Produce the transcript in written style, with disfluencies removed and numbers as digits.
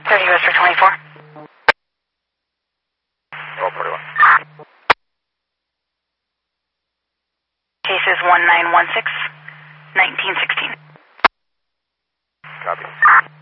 30 West for 24. 1241. Case is 1916, 1916. Copy.